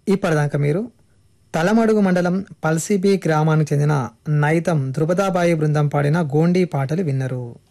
ఇప్పటిదాకా మీరు తలమడుగు మండలం పల్సిబి గ్రామానికి చెందిన నైతం ధృపదాబాయి బృందం పాడిన గోండీ పాటలు విన్నరు.